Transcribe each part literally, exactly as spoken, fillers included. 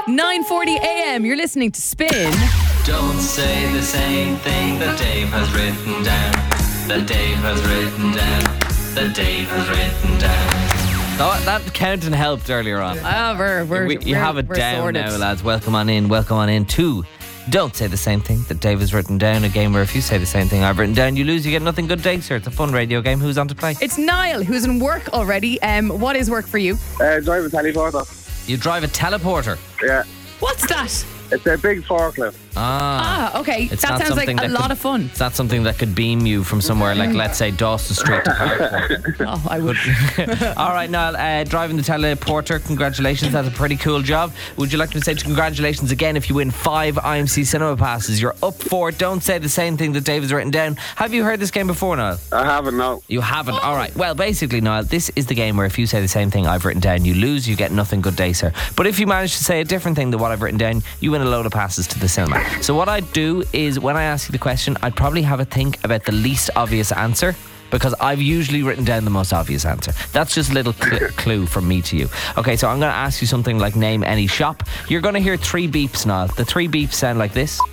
nine forty a.m. You're listening to Spin. Don't say the same thing that Dave has written down. That Dave has written down. That Dave has written down. Oh, that counting helped earlier on. Ah, we're, we're, we, you we're, have it we're down sorted. now, lads. Welcome on in. Welcome on in to Don't Say the Same Thing That Dave has written down. A game where if you say the same thing I've written down, you lose, you get nothing. Good day, sir. It's a fun radio game. Who's on to play? It's Niall, who's in work already. Um, what is work for you? Uh, drive a teleporter. You drive a teleporter. Yeah. What's that? It's a big forklift. Ah. Ah, okay. It's that not sounds like something a that lot could- of fun. It's not something that could beam you from somewhere like, let's say, Dawson Street to Park. Oh, I would. All right, Niall, uh, driving the teleporter, congratulations. That's a pretty cool job. Would you like me to say congratulations again if you win five I M C cinema passes? You're up for it. Don't say the same thing that Dave has written down. Have you heard this game before, Niall? I haven't, no. You haven't? All right. Well, basically, Niall, this is the game where if you say the same thing I've written down, you lose, you get nothing. Good day, sir. But if you manage to say a different thing than what I've written down, you win a load of passes to the cinema. So what I'd do is when I ask you the question, I'd probably have a think about the least obvious answer, because I've usually written down the most obvious answer. That's just a little cl- clue from me to you. Okay, so I'm going to ask you something like name any shop. You're going to hear three beeps, Niall. The three beeps sound like this.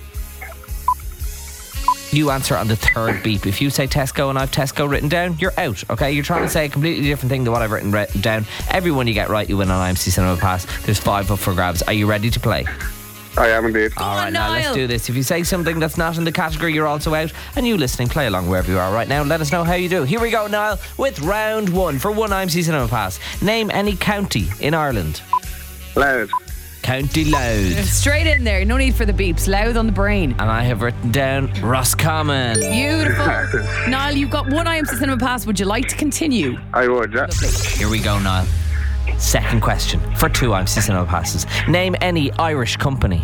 You answer on the third beep. If you say Tesco and I've Tesco written down, you're out, okay? You're trying to say a completely different thing than what I've written re- down. Every one you get right, you win an I M C Cinema Pass. There's five up for grabs. Are you ready to play? I am indeed. All right, on, now let's Niall. do this. If you say something that's not in the category, you're also out. And you listening, play along wherever you are right now. Let us know how you do. Here we go, Niall, with round one for one I M C Cinema Pass. Name any county in Ireland. Loud. County Louth. Straight in there. No need for the beeps. Loud on the brain. And I have written down Roscommon. Beautiful. Niall, you've got one I M C Cinema Pass. Would you like to continue? I would, yeah. Here we go, Niall. Second question for two I M C Cinema Passes. Name any Irish company.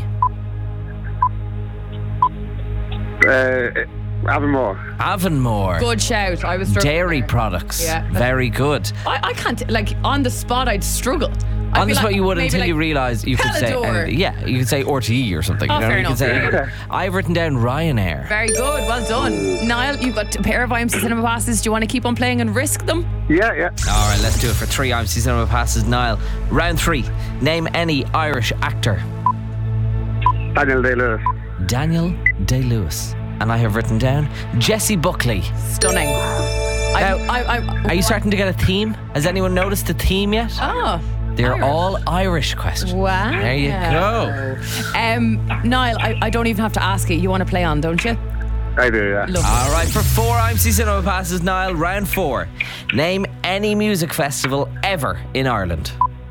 Uh, Avonmore. Avonmore. Good shout. I was struggling Dairy there. products. Yeah. Very good. I, I can't, like, on the spot, I'd struggle. I'd On be the spot like, you would maybe until like you realise you could say Pelador. anything. Yeah, you could say R T E or something. Oh, you know? fair you could enough. say, I've written down Ryanair. Very good. Well done. Niall, you've got a pair of I M C Cinema Passes. Do you want to keep on playing and risk them? Yeah, yeah. All right, let's do it for three I M C Cinema Passes. Niall, round three. Name any Irish actor. Daniel Day-Lewis. Daniel Day-Lewis. And I have written down Jessie Buckley. Stunning. I, Now, I, I, Are you starting to get a theme? Has anyone noticed the theme yet? Oh. They're Irish. all Irish questions. Wow. There you go. Um, Niall, I, I don't even have to ask you. You want to play on, don't you? I do, yeah. Lovely. All right, for four I M C Cinema Passes, Niall, round four. Name any music festival ever in Ireland.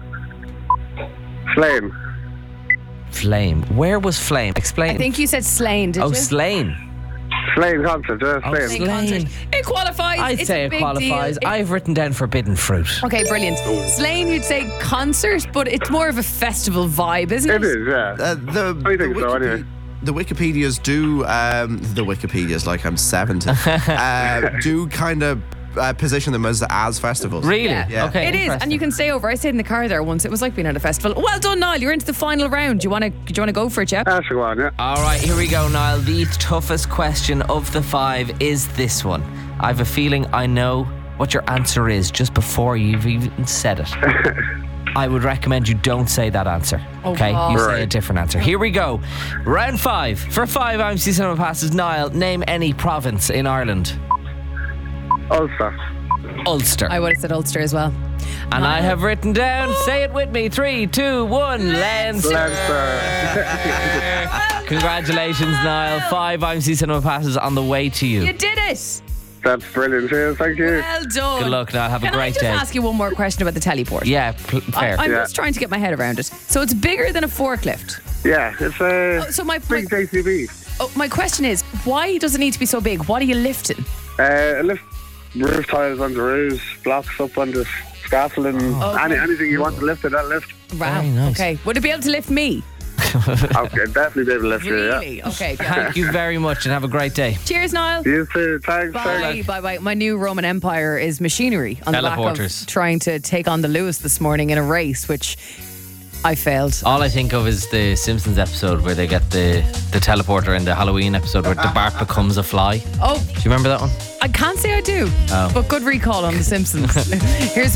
Flame. Flame. Where was Flame? Explain. I think you said Slane, did Oh, you? Slane. Flame concert, yeah, Oh, Flame. Slane. Concert. It qualifies. I'd It's say a it big qualifies. deal. It- I've written down Forbidden Fruit. Okay, brilliant. Slane, you'd say concert, but it's more of a festival vibe, isn't it? It is, yeah. Uh, the, I think the so, Wikipe- anyway. The Wikipedias do, um, the Wikipedias, like I'm seventy, uh, do kind of uh, position them as as festivals. Really? Yeah. Yeah. Okay. It is, and you can stay over. I stayed in the car there once. It was like being at a festival. Well done, Niall. You're into the final round. Do you want to? Do you want to go for it, yeah? Ah, sure, go on, yeah. All right, here we go, Niall. The toughest question of the five is this one. I have a feeling I know what your answer is just before you've even said it. I would recommend you don't say that answer. Oh, Okay, God. you say a Right. different answer. Here we go. Round five. For five I M C Cinema Passes, Niall, name any province in Ireland. Ulster. Ulster. I would have said Ulster as well. and I have written down, say it with me, three, two, one, Leinster. Leinster. Congratulations, Niall. Five I M C Cinema Passes on the way to you. You did it. That's brilliant, cheers, thank you. Well done. Good luck, Niall. Have a Can I great just day. ask you one more question about the teleport? Yeah, pl- fair. I, I'm Yeah. just trying to get my head around it. So it's bigger than a forklift. Yeah, it's a Oh, so my, my, big J C B. oh, my question is, why does it need to be so big? What are you lifting? Uh, lift roof tiles on the roofs, blocks up on the scaffolding, Oh, any, okay. anything you want to lift it, that lift. Wow. Very nice. Okay. Would it be able to lift me? Okay, definitely be able to lift you, yeah. Really? Okay. Thank you very much and have a great day. Cheers, Niall. You too, thanks. Bye, thanks. bye, bye. My new Roman Empire is machinery on the back Teleporters. of trying to take on the Lewis this morning in a race, which I failed. All I think of is the Simpsons episode where they get the, the teleporter in the Halloween episode where the Bart becomes a fly. Oh, Do you remember that one? I can't say I do, Oh. but good recall on The Simpsons. Here's